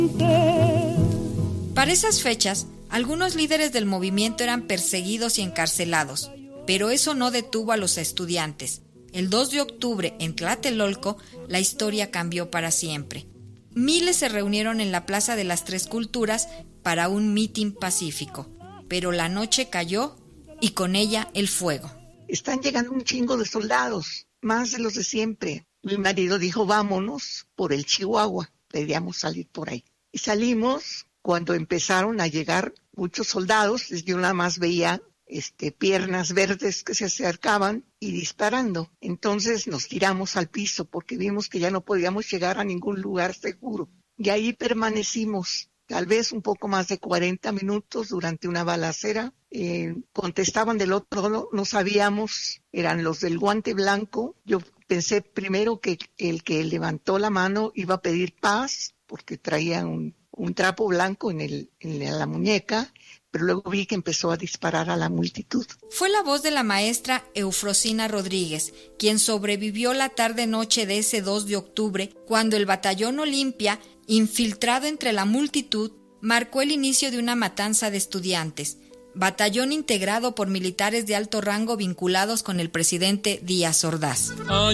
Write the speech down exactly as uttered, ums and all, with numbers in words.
Para esas fechas, algunos líderes del movimiento eran perseguidos y encarcelados, pero eso no detuvo a los estudiantes. El dos de octubre, en Tlatelolco, la historia cambió para siempre. Miles se reunieron en la Plaza de las Tres Culturas para un mitin pacífico, pero la noche cayó y con ella el fuego. Están llegando un chingo de soldados, más de los de siempre. Mi marido dijo, vámonos por el Chihuahua, debíamos salir por ahí. Y salimos cuando empezaron a llegar muchos soldados, yo nada más veía este, piernas verdes que se acercaban y disparando. Entonces nos tiramos al piso porque vimos que ya no podíamos llegar a ningún lugar seguro. Y ahí permanecimos tal vez un poco más de cuarenta minutos durante una balacera. Eh, contestaban del otro lado, no sabíamos, eran los del guante blanco. Yo pensé primero que el que levantó la mano iba a pedir paz porque traía un, un trapo blanco en, el, en la muñeca, pero luego vi que empezó a disparar a la multitud. Fue la voz de la maestra Eufrosina Rodríguez, quien sobrevivió la tarde-noche de ese dos de octubre, cuando el batallón Olimpia, infiltrado entre la multitud, marcó el inicio de una matanza de estudiantes, batallón integrado por militares de alto rango vinculados con el presidente Díaz Ordaz.